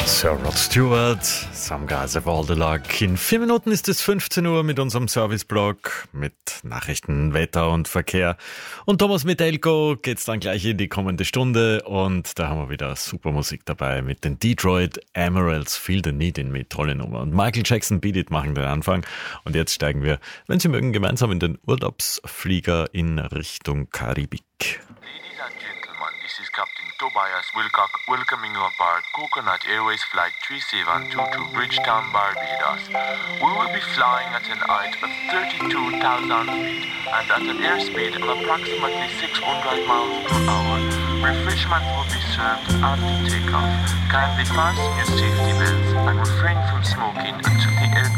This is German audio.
Sir Rod Stewart, Some Guys Have All the Luck. In 4 Minuten ist es 15 Uhr mit unserem Serviceblog mit Nachrichten, Wetter und Verkehr. Und Thomas mit Elko geht's dann gleich in die kommende Stunde und da haben wir wieder super Musik dabei mit den Detroit Emeralds, Feel the Need in Me, tolle Nummer. Und Michael Jackson, Beat It machen den Anfang. Und jetzt steigen wir, wenn Sie mögen, gemeinsam in den Urlaubsflieger in Richtung Karibik. Ladies and gentlemen, this is Captain Tobias Wilcock welcoming you aboard Coconut Airways Flight 3722 to Bridgetown, Barbados. We will be flying at an height of 32,000 feet and at an airspeed of approximately 600 miles per hour. Refreshment will be served after takeoff. Kindly fasten your safety belts and refrain from smoking until the aircraft